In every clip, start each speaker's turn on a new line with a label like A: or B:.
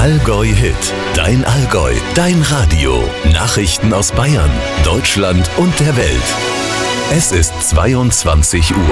A: Allgäu Hit, dein Allgäu, dein Radio. Nachrichten aus Bayern, Deutschland und der Welt. Es ist 22 Uhr.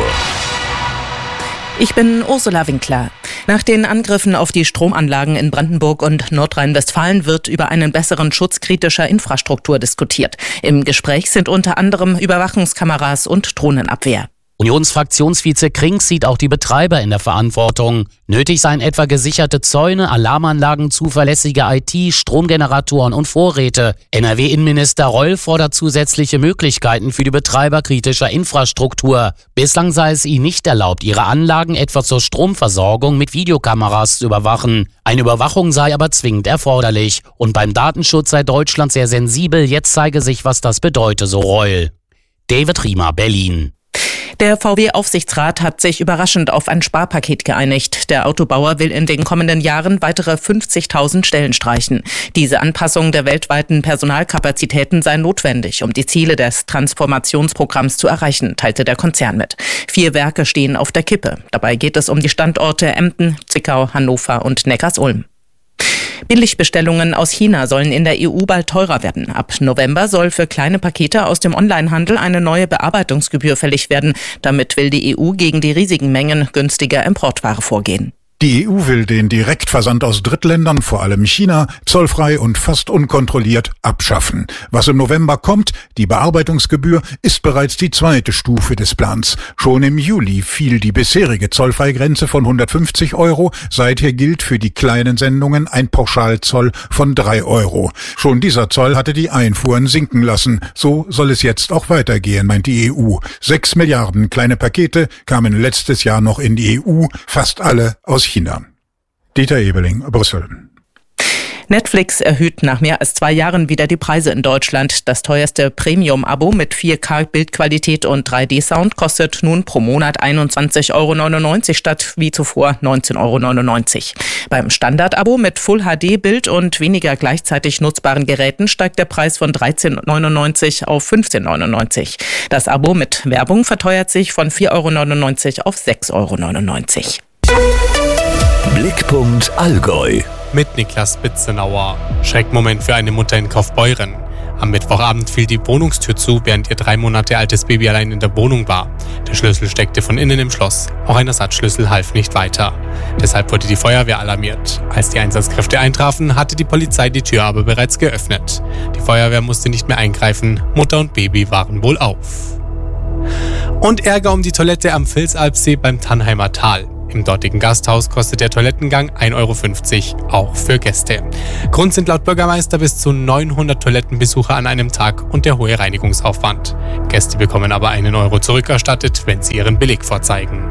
B: Ich bin Ursula Winkler. Nach den Angriffen auf die Stromanlagen in Brandenburg und Nordrhein-Westfalen wird über einen besseren Schutz kritischer Infrastruktur diskutiert. Im Gespräch sind unter anderem Überwachungskameras und Drohnenabwehr.
C: Unionsfraktionsvize Krings sieht auch die Betreiber in der Verantwortung. Nötig seien etwa gesicherte Zäune, Alarmanlagen, zuverlässige IT, Stromgeneratoren und Vorräte. NRW-Innenminister Reul fordert zusätzliche Möglichkeiten für die Betreiber kritischer Infrastruktur. Bislang sei es ihnen nicht erlaubt, ihre Anlagen etwa zur Stromversorgung mit Videokameras zu überwachen. Eine Überwachung sei aber zwingend erforderlich. Und beim Datenschutz sei Deutschland sehr sensibel. Jetzt zeige sich, was das bedeute, so Reul. David Riemer, Berlin.
B: Der VW-Aufsichtsrat hat sich überraschend auf ein Sparpaket geeinigt. Der Autobauer will in den kommenden Jahren weitere 50.000 Stellen streichen. Diese Anpassung der weltweiten Personalkapazitäten sei notwendig, um die Ziele des Transformationsprogramms zu erreichen, teilte der Konzern mit. 4 Werke stehen auf der Kippe. Dabei geht es um die Standorte Emden, Zwickau, Hannover und Neckarsulm. Billigbestellungen aus China sollen in der EU bald teurer werden. Ab November soll für kleine Pakete aus dem Onlinehandel eine neue Bearbeitungsgebühr fällig werden. Damit will die EU gegen die riesigen Mengen günstiger Importware vorgehen.
D: Die EU will den Direktversand aus Drittländern, vor allem China, zollfrei und fast unkontrolliert abschaffen. Was im November kommt, die Bearbeitungsgebühr, ist bereits die zweite Stufe des Plans. Schon im Juli fiel die bisherige Zollfreigrenze von 150 €. Seither gilt für die kleinen Sendungen ein Pauschalzoll von 3 €. Schon dieser Zoll hatte die Einfuhren sinken lassen. So soll es jetzt auch weitergehen, meint die EU. 6 Milliarden kleine Pakete kamen letztes Jahr noch in die EU, fast alle aus China. Dieter Ebeling, Brüssel.
B: Netflix erhöht nach mehr als 2 Jahren wieder die Preise in Deutschland. Das teuerste Premium-Abo mit 4K-Bildqualität und 3D-Sound kostet nun pro Monat 21,99 € statt wie zuvor 19,99 €. Beim Standard-Abo mit Full-HD-Bild und weniger gleichzeitig nutzbaren Geräten steigt der Preis von 13,99 € auf 15,99 €. Das Abo mit Werbung verteuert sich von 4,99 € auf 6,99 €.
A: Blickpunkt Allgäu.
E: Mit Niklas Bitzenauer. Schreckmoment für eine Mutter in Kaufbeuren. Am Mittwochabend fiel die Wohnungstür zu, während ihr 3 Monate altes Baby allein in der Wohnung war. Der Schlüssel steckte von innen im Schloss. Auch ein Ersatzschlüssel half nicht weiter. Deshalb wurde die Feuerwehr alarmiert. Als die Einsatzkräfte eintrafen, hatte die Polizei die Tür aber bereits geöffnet. Die Feuerwehr musste nicht mehr eingreifen. Mutter und Baby waren wohl auf. Und Ärger um die Toilette am Vilsalpsee beim Tannheimer Tal. Im dortigen Gasthaus kostet der Toilettengang 1,50 €, auch für Gäste. Grund sind laut Bürgermeister bis zu 900 Toilettenbesucher an einem Tag und der hohe Reinigungsaufwand. Gäste bekommen aber 1 € zurückerstattet, wenn sie ihren Beleg vorzeigen.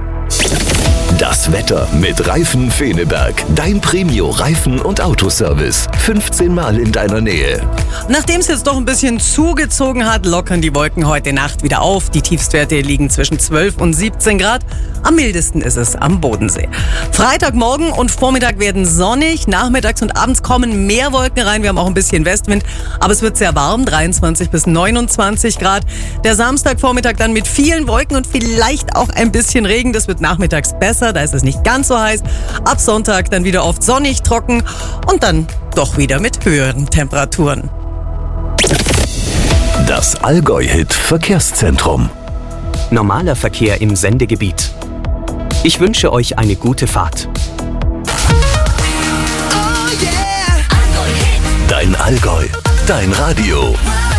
A: Das Wetter mit Reifen Feneberg. Dein Premio-Reifen- und Autoservice. 15 Mal in deiner Nähe.
F: Nachdem es jetzt doch ein bisschen zugezogen hat, lockern die Wolken heute Nacht wieder auf. Die Tiefstwerte liegen zwischen 12 und 17 Grad. Am mildesten ist es am Bodensee. Freitagmorgen und Vormittag werden sonnig. Nachmittags und abends kommen mehr Wolken rein. Wir haben auch ein bisschen Westwind. Aber es wird sehr warm, 23 bis 29 Grad. Der Samstagvormittag dann mit vielen Wolken und vielleicht auch ein bisschen Regen. Das wird nachmittags besser. Da ist es nicht ganz so heiß. Ab Sonntag dann wieder oft sonnig, trocken und dann doch wieder mit höheren Temperaturen.
A: Das Allgäu-Hit Verkehrszentrum.
G: Normaler Verkehr im Sendegebiet. Ich wünsche euch eine gute Fahrt.
A: Dein Allgäu, dein Radio.